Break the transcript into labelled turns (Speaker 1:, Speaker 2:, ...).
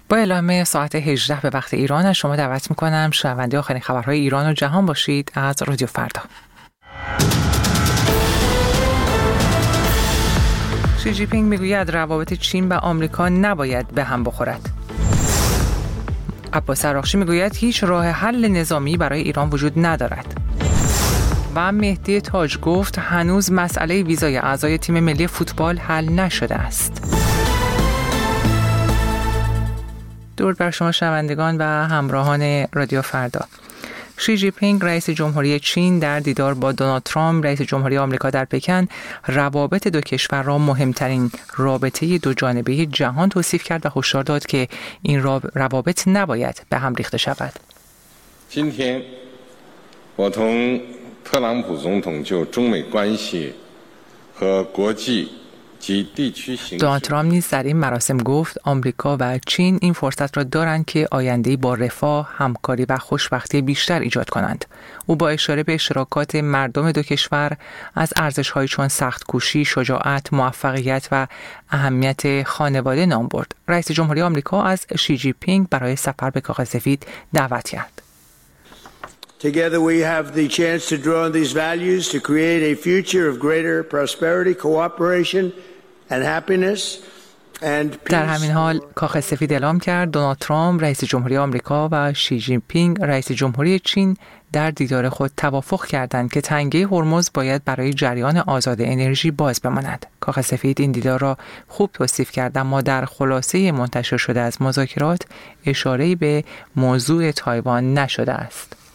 Speaker 1: با اعلام ساعت 18 به وقت ایران از شما دعوت میکنم شنونده آخرین خبرهای ایران و جهان باشید از رادیو فردا. شی جی پینگ میگوید روابط چین و آمریکا نباید به هم بخورد. عباس عراقچی میگوید هیچ راه حل نظامی برای ایران وجود ندارد. و مهدی تاج گفت هنوز مسئله ویزای اعضای تیم ملی فوتبال حل نشده است. درود بر شما شنوندگان و همراهان رادیو فردا. شی جی پینگ رئیس جمهوری چین در دیدار با دونالد ترامپ رئیس جمهوری آمریکا در پکن روابط دو کشور را مهمترین رابطه دو جانبه جهان توصیف کرد و هشدار داد که این روابط نباید به هم ریخته شود.
Speaker 2: 今天我同特朗普总统就中美关系和国际
Speaker 1: دونالد ترامپ نیز در این مراسم گفت آمریکا و چین این فرصت را دارند که آینده‌ای با رفاه، همکاری و خوشبختی بیشتر ایجاد کنند. او با اشاره به اشتراکات مردم دو کشور از ارزش‌هایی چون سخت‌کوشی، شجاعت، موفقیت و اهمیت خانواده نام برد. رئیس جمهوری آمریکا از شی جی پینگ برای سفر به کاخ سفید دعوت کرد.
Speaker 3: Together we have the chance to draw on these values to create a future of greater prosperity, cooperation and happiness and peace.
Speaker 1: در همین حال کاخ سفید اعلام کرد دونالد ترامپ رئیس جمهوری آمریکا و شی جین پینگ رئیس جمهوری چین در دیدار خود توافق کردند که تنگه هرمز باید برای جریان آزاد انرژی باز بماند. کاخ سفید این دیدار را خوب توصیف کرد اما در خلاصه منتشر شده از مذاکرات اشاره‌ای به موضوع تایوان نشده است.